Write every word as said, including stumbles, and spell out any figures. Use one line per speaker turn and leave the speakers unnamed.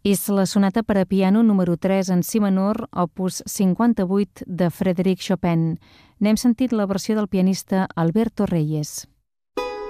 És la sonata per a piano número tres en si menor, opus cinquanta-vuit de Frédéric Chopin. N'hem sentit la versió del pianista Alberto Reyes.